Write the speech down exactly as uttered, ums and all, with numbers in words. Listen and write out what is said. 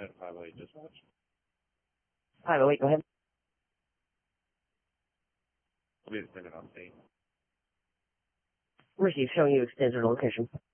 five oh eight dispatch. five oh eight, go ahead. I'll be extended on state. Receive, showing you extended location.